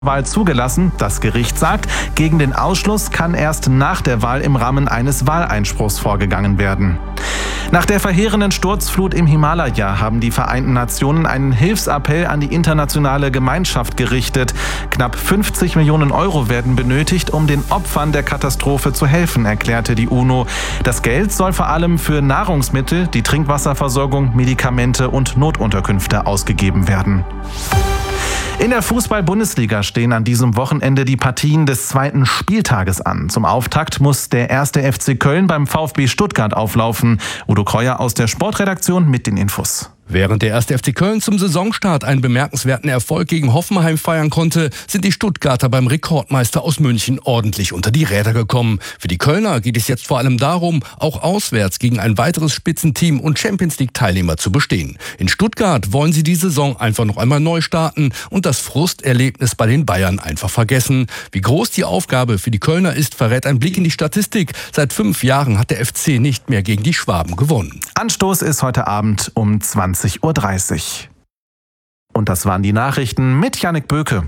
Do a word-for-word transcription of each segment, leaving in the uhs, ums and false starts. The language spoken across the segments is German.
Wahl zugelassen. Das Gericht sagt, gegen den Ausschluss kann erst nach der Wahl im Rahmen eines Wahleinspruchs vorgegangen werden. Nach der verheerenden Sturzflut im Himalaya haben die Vereinten Nationen einen Hilfsappell an die internationale Gemeinschaft gerichtet. Knapp fünfzig Millionen Euro werden benötigt, um den Opfern der Katastrophe zu helfen, erklärte die UNO. Das Geld soll vor allem für Nahrungsmittel, die Trinkwasserversorgung, Medikamente und Notunterkünfte ausgegeben werden. In der Fußball-Bundesliga stehen an diesem Wochenende die Partien des zweiten Spieltages an. Zum Auftakt muss der erste F C Köln beim VfB Stuttgart auflaufen. Udo Kreuer aus der Sportredaktion mit den Infos. Während der erste F C Köln zum Saisonstart einen bemerkenswerten Erfolg gegen Hoffenheim feiern konnte, sind die Stuttgarter beim Rekordmeister aus München ordentlich unter die Räder gekommen. Für die Kölner geht es jetzt vor allem darum, auch auswärts gegen ein weiteres Spitzenteam und Champions-League-Teilnehmer zu bestehen. In Stuttgart wollen sie die Saison einfach noch einmal neu starten und das Frusterlebnis bei den Bayern einfach vergessen. Wie groß die Aufgabe für die Kölner ist, verrät ein Blick in die Statistik. Seit fünf Jahren hat der F C nicht mehr gegen die Schwaben gewonnen. Anstoß ist heute Abend um zwanzig Uhr dreißig. Und das waren die Nachrichten mit Jannik Böke.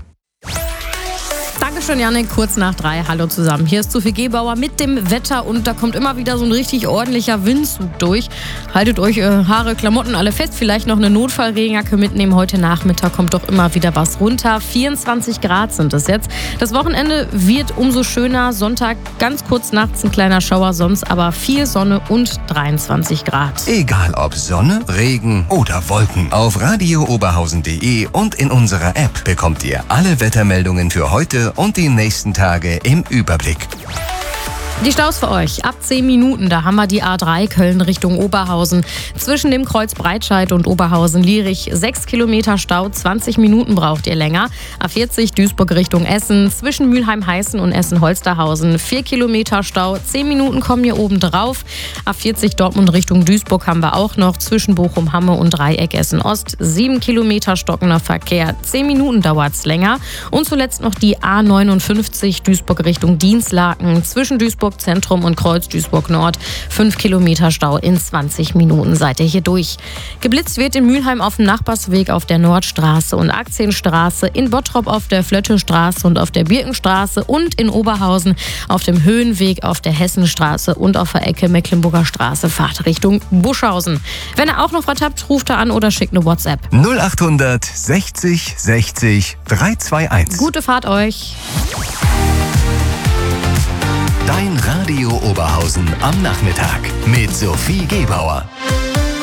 Dankeschön, Jannik. Kurz nach drei. Hallo zusammen. Hier ist Sophie Gebauer mit dem Wetter und da kommt immer wieder so ein richtig ordentlicher Windzug durch. Haltet euch äh, Haare, Klamotten alle fest. Vielleicht noch eine Notfallregenjacke mitnehmen. Heute Nachmittag kommt doch immer wieder was runter. vierundzwanzig Grad sind es jetzt. Das Wochenende wird umso schöner. Sonntag ganz kurz nachts ein kleiner Schauer, sonst aber viel Sonne und dreiundzwanzig Grad. Egal ob Sonne, Regen oder Wolken. Auf radio oberhausen punkt de und in unserer App bekommt ihr alle Wettermeldungen für heute und die nächsten Tage im Überblick. Die Staus für euch. Ab zehn Minuten, da haben wir die A drei Köln Richtung Oberhausen. Zwischen dem Kreuz Breitscheid und Oberhausen-Lierich sechs Kilometer Stau, zwanzig Minuten braucht ihr länger. A vierzig Duisburg Richtung Essen. Zwischen Mülheim-Heißen und Essen-Holsterhausen vier Kilometer Stau, zehn Minuten kommen hier oben drauf. A vierzig Dortmund Richtung Duisburg haben wir auch noch. Zwischen Bochum-Hamme und Dreieck Essen-Ost sieben Kilometer stockender Verkehr, zehn Minuten dauert es länger. Und zuletzt noch die A neunundfünfzig Duisburg Richtung Dienstlaken. Zwischen Duisburg Zentrum und Kreuz Duisburg Nord. fünf Kilometer Stau in zwanzig Minuten seid ihr hier durch. Geblitzt wird in Mülheim auf dem Nachbarsweg auf der Nordstraße und Aktienstraße, in Bottrop auf der Flöttestraße und auf der Birkenstraße und in Oberhausen auf dem Höhenweg auf der Hessenstraße und auf der Ecke Mecklenburger Straße. Fahrt Richtung Buschhausen. Wenn ihr auch noch was habt, ruft er an oder schickt eine WhatsApp. null achthundert sechzig sechzig dreihunderteinundzwanzig. Gute Fahrt euch. Dein Radio Oberhausen am Nachmittag mit Sophie Gebauer.